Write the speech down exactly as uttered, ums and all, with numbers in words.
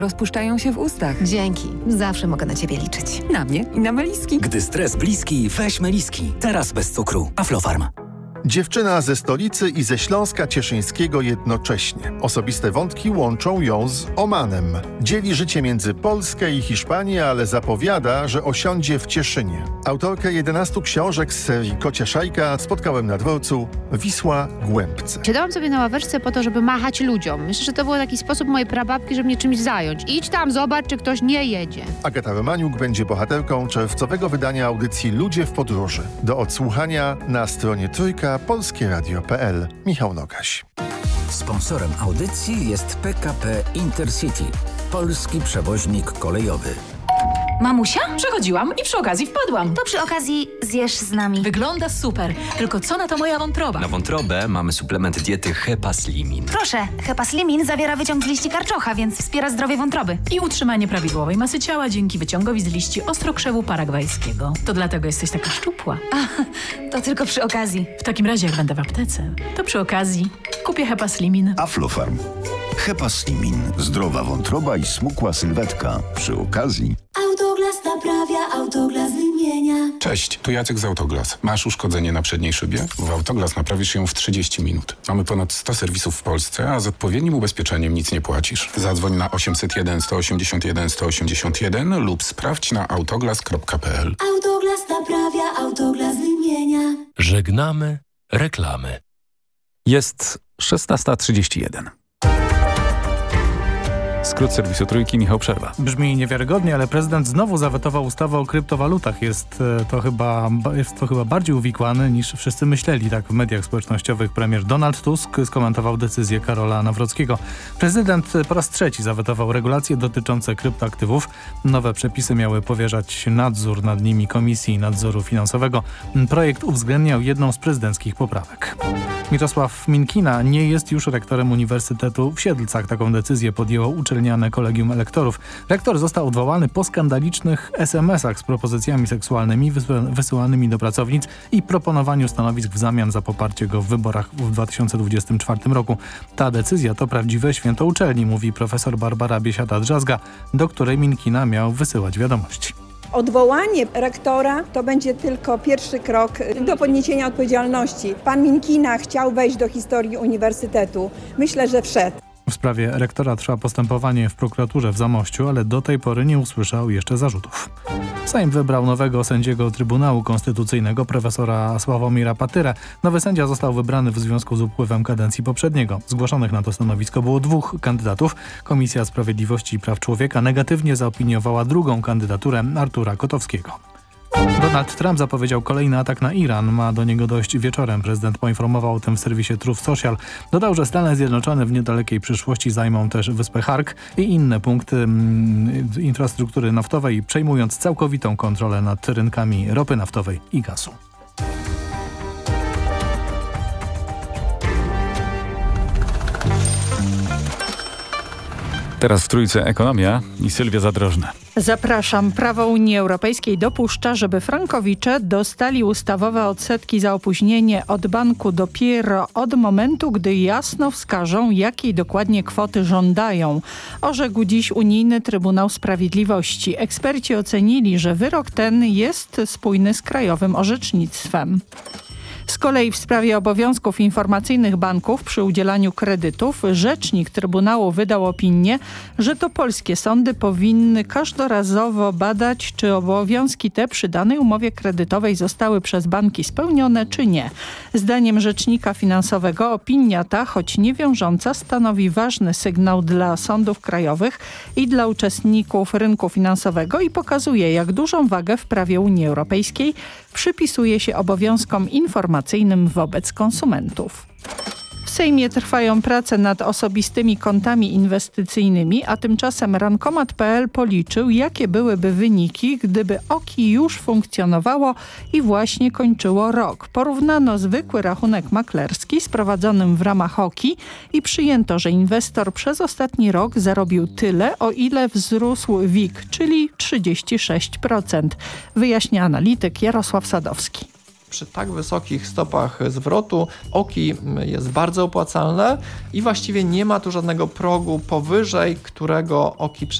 Rozpuszczają się w ustach. Dzięki. Zawsze mogę na ciebie liczyć. Na mnie i na meliski. Gdy stres bliski, weź meliski. Teraz bez cukru. Aflofarm. Dziewczyna ze stolicy i ze Śląska Cieszyńskiego jednocześnie. Osobiste wątki łączą ją z Omanem. Dzieli życie między Polskę i Hiszpanię, ale zapowiada, że osiądzie w Cieszynie. Autorkę jedenastu książek z serii Kocia Szajka spotkałem na dworcu Wisła Głębce. Siadałam sobie na ławeczce po to, żeby machać ludziom. Myślę, że to był taki sposób mojej prababki, żeby mnie czymś zająć. Idź tam, zobacz, czy ktoś nie jedzie. Agata Romaniuk będzie bohaterką czerwcowego wydania audycji Ludzie w podróży. Do odsłuchania na stronie trójka polskie radio kropka p l. Michał Nogaś. Sponsorem audycji jest P K P Intercity, polski przewoźnik kolejowy. Mamusia? Przechodziłam i przy okazji wpadłam. To przy okazji zjesz z nami. Wygląda super, tylko co na to moja wątroba? Na wątrobę mamy suplement diety Hepaslimin. Proszę, Hepaslimin zawiera wyciąg z liści karczocha, więc wspiera zdrowie wątroby. I utrzymanie prawidłowej masy ciała dzięki wyciągowi z liści ostrokrzewu paragwajskiego. To dlatego jesteś taka szczupła. A, to tylko przy okazji. W takim razie jak będę w aptece, to przy okazji kupię Hepaslimin. Aflofarm. Hepaslimin. Zdrowa wątroba i smukła sylwetka. Przy okazji... Autoglas naprawia, Autoglas wymienia. Cześć, tu Jacek z Autoglas. Masz uszkodzenie na przedniej szybie? W Autoglas naprawisz ją w trzydzieści minut. Mamy ponad sto serwisów w Polsce, a z odpowiednim ubezpieczeniem nic nie płacisz. Zadzwoń na osiemset jeden, sto osiemdziesiąt jeden, sto osiemdziesiąt jeden lub sprawdź na autoglas kropka p l. Autoglas naprawia, Autoglas wymienia. Żegnamy reklamy. Jest szesnasta trzydzieści jeden. Skrót serwisu Trójki, Michał Przerwa. Brzmi niewiarygodnie, ale prezydent znowu zawetował ustawę o kryptowalutach. Jest to chyba, jest to chyba bardziej uwikłane niż wszyscy myśleli. Tak w mediach społecznościowych premier Donald Tusk skomentował decyzję Karola Nawrockiego. Prezydent po raz trzeci zawetował regulacje dotyczące kryptoaktywów. Nowe przepisy miały powierzać nadzór nad nimi Komisji Nadzoru Finansowego. Projekt uwzględniał jedną z prezydenckich poprawek. Mirosław Minkina nie jest już rektorem Uniwersytetu w Siedlcach. Taką decyzję podjęło uczelniane kolegium elektorów. Rektor został odwołany po skandalicznych es em esach z propozycjami seksualnymi wysyłanymi do pracownic i proponowaniu stanowisk w zamian za poparcie go w wyborach w dwa tysiące dwudziestym czwartym roku. Ta decyzja to prawdziwe święto uczelni, mówi profesor Barbara Biesiata-Drzazga, do której Minkina miał wysyłać wiadomości. Odwołanie rektora to będzie tylko pierwszy krok do podniesienia odpowiedzialności. Pan Minkina chciał wejść do historii uniwersytetu. Myślę, że wszedł. W sprawie rektora trwa postępowanie w prokuraturze w Zamościu, ale do tej pory nie usłyszał jeszcze zarzutów. Sejm wybrał nowego sędziego Trybunału Konstytucyjnego, profesora Sławomira Patyrę. Nowy sędzia został wybrany w związku z upływem kadencji poprzedniego. Zgłoszonych na to stanowisko było dwóch kandydatów. Komisja Sprawiedliwości i Praw Człowieka negatywnie zaopiniowała drugą kandydaturę Artura Kotowskiego. Donald Trump zapowiedział kolejny atak na Iran. Ma do niego dojść wieczorem. Prezydent poinformował o tym w serwisie Truth Social. Dodał, że Stany Zjednoczone w niedalekiej przyszłości zajmą też wyspę Hark i inne punkty mm, infrastruktury naftowej, przejmując całkowitą kontrolę nad rynkami ropy naftowej i gazu. Teraz w Trójce ekonomia i Sylwia Zadrożna. Zapraszam. Prawo Unii Europejskiej dopuszcza, żeby frankowicze dostali ustawowe odsetki za opóźnienie od banku dopiero od momentu, gdy jasno wskażą, jakiej dokładnie kwoty żądają. Orzekł dziś Unijny Trybunał Sprawiedliwości. Eksperci ocenili, że wyrok ten jest spójny z krajowym orzecznictwem. Z kolei w sprawie obowiązków informacyjnych banków przy udzielaniu kredytów rzecznik Trybunału wydał opinię, że to polskie sądy powinny każdorazowo badać, czy obowiązki te przy danej umowie kredytowej zostały przez banki spełnione, czy nie. Zdaniem rzecznika finansowego opinia ta, choć niewiążąca, stanowi ważny sygnał dla sądów krajowych i dla uczestników rynku finansowego i pokazuje, jak dużą wagę w prawie Unii Europejskiej przypisuje się obowiązkom informacyjnym wobec konsumentów. W Sejmie trwają prace nad osobistymi kontami inwestycyjnymi, a tymczasem rankomat kropka p l policzył, jakie byłyby wyniki, gdyby O K I już funkcjonowało i właśnie kończyło rok. Porównano zwykły rachunek maklerski z prowadzonym w ramach O K I i przyjęto, że inwestor przez ostatni rok zarobił tyle, o ile wzrósł W I K, czyli trzydzieści sześć procent. Wyjaśnia analityk Jarosław Sadowski. przy tak wysokich stopach zwrotu O K I jest bardzo opłacalne i właściwie nie ma tu żadnego progu, powyżej którego O K I